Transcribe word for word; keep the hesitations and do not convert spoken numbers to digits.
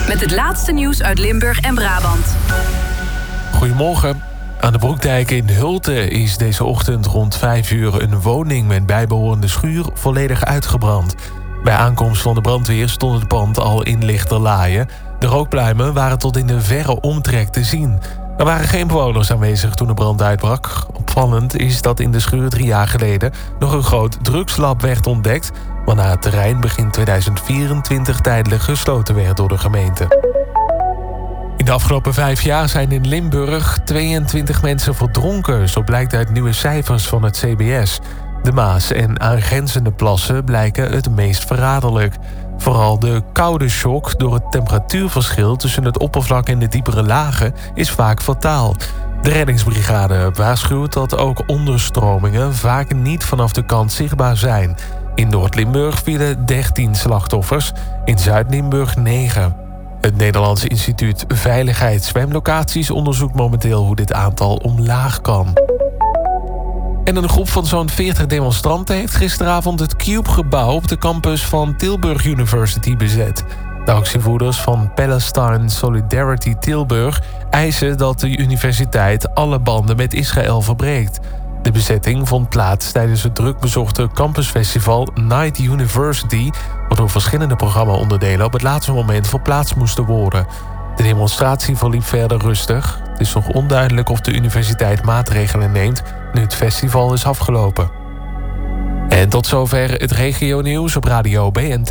met het laatste nieuws uit Limburg en Brabant. Goedemorgen. Aan de Broekdijk in Hulten is deze ochtend rond vijf uur een woning met bijbehorende schuur volledig uitgebrand. Bij aankomst van de brandweer stond het pand al in lichterlaaien. De rookpluimen waren tot in de verre omtrek te zien. Er waren geen bewoners aanwezig toen de brand uitbrak. Opvallend is dat in de schuur drie jaar geleden nog een groot drugslab werd ontdekt, waarna het terrein begin tweeduizend vierentwintig tijdelijk gesloten werd door de gemeente. In de afgelopen vijf jaar zijn in Limburg tweeëntwintig mensen verdronken, zo blijkt uit nieuwe cijfers van het C B S. De Maas en aangrenzende plassen blijken het meest verraderlijk. Vooral de koude shock door het temperatuurverschil tussen het oppervlak en de diepere lagen is vaak fataal. De reddingsbrigade waarschuwt dat ook onderstromingen vaak niet vanaf de kant zichtbaar zijn. In Noord-Limburg vielen dertien slachtoffers, in Zuid-Limburg negen. Het Nederlands Instituut Veiligheid Zwemlocaties onderzoekt momenteel hoe dit aantal omlaag kan. En een groep van zo'n veertig demonstranten heeft gisteravond het Cube-gebouw op de campus van Tilburg University bezet. De actievoerders van Palestine Solidarity Tilburg eisen dat de universiteit alle banden met Israël verbreekt. De bezetting vond plaats tijdens het drukbezochte campusfestival Night University, waardoor verschillende programmaonderdelen op het laatste moment verplaatst moesten worden. De demonstratie verliep verder rustig. Het is nog onduidelijk of de universiteit maatregelen neemt nu het festival is afgelopen. En tot zover het regionieuws op Radio B N T.